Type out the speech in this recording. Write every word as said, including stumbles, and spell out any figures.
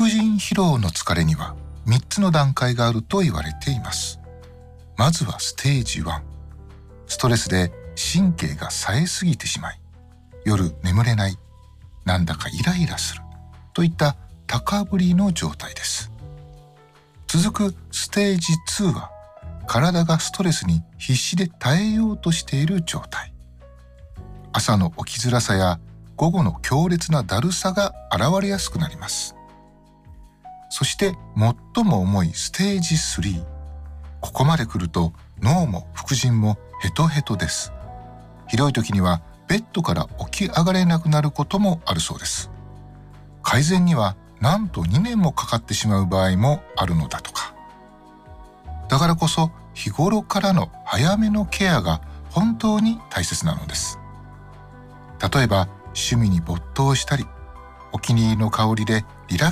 副腎疲労の疲れにはみっつの段階があると言われています。まずはステージワン。ストレスで神経が冴えすぎてしまい、夜眠れない、なんだかイライラするといった高ぶりの状態です。続くステージツーは、体がストレスに必死で耐えようとしている状態。朝の起きづらさや午後の強烈なだるさが現れやすくなります。そして最も重いステージスリー。ここまで来ると脳も副腎もヘトヘトです。ひどい時にはベッドから起き上がれなくなることもあるそうです。改善にはなんとにねんもかかってしまう場合もあるのだとか。だからこそ日頃からの早めのケアが本当に大切なのです。例えば趣味に没頭したり、お気に入りの香りでリラックス